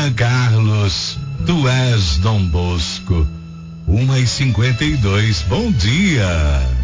Jean Carlos, tu és Dom Bosco. 1h52, bom dia.